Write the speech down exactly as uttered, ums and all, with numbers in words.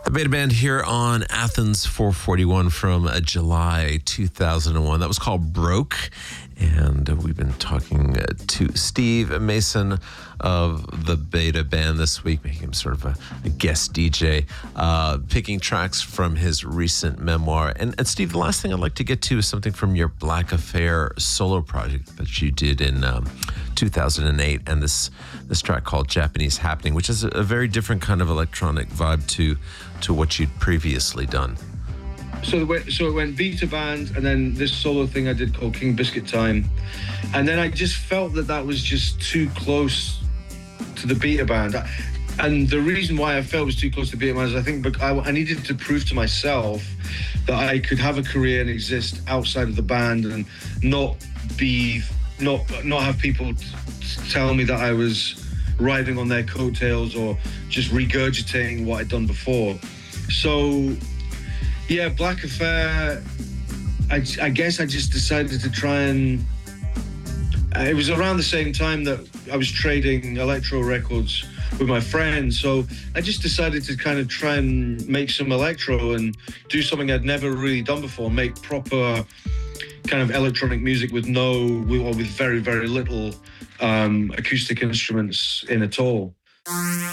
Beta Band here on Athens four forty-one from uh, July two thousand one. That was called Broke. And uh, we've been talking uh, to Steve Mason of the Beta Band this week, making him sort of a, a guest D J, uh, picking tracks from his recent memoir. And, and Steve, the last thing I'd like to get to is something from your Black Affair solo project that you did in um, two thousand eight, and this this track called Japanese Happening, which is a, a very different kind of electronic vibe to to what you'd previously done. So it went, so it went Beta Band, and then this solo thing I did called King Biscuit Time, and then I just felt that that was just too close to the Beta Band. And the reason why I felt it was too close to Beta Band is I think I, I needed to prove to myself that I could have a career and exist outside of the band and not be not not have people t- tell me that I was riding on their coattails or just regurgitating what I'd done before. So yeah, Black Affair, I, I guess I just decided to try and... Uh, it was around the same time that I was trading electro records with my friends, so I just decided to kind of try and make some electro and do something I'd never really done before, make proper kind of electronic music with no, or with very, very little um, acoustic instruments in at all.